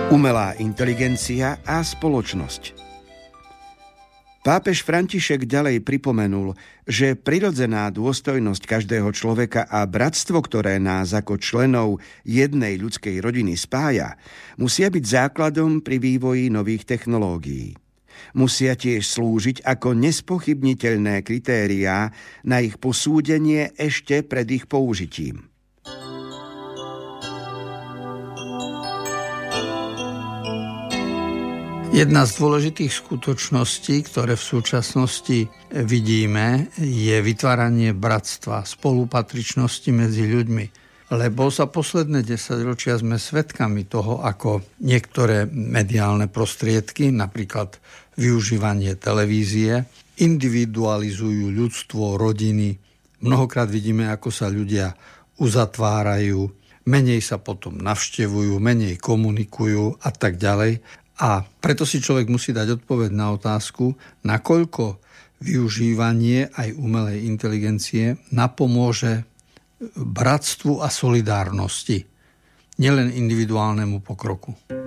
Umelá inteligencia a spoločnosť. Pápež František ďalej pripomenul, že prirodzená dôstojnosť každého človeka a bratstvo, ktoré nás ako členov jednej ľudskej rodiny spája, musia byť základom pri vývoji nových technológií. Musia tiež slúžiť ako nespochybniteľné kritériá na ich posúdenie ešte pred ich použitím. Jedna z dôležitých skutočností, ktoré v súčasnosti vidíme, je vytváranie bratstva, spolupatričnosti medzi ľuďmi. Lebo za posledné 10 ročia sme svedkami toho, ako niektoré mediálne prostriedky, napríklad využívanie televízie, individualizujú ľudstvo, rodiny. Mnohokrát vidíme, ako sa ľudia uzatvárajú, menej sa potom navštevujú, menej komunikujú a tak ďalej. A preto si človek musí dať odpoveď na otázku, nakoľko využívanie aj umelej inteligencie napomôže bratstvu a solidárnosti, nielen individuálnemu pokroku.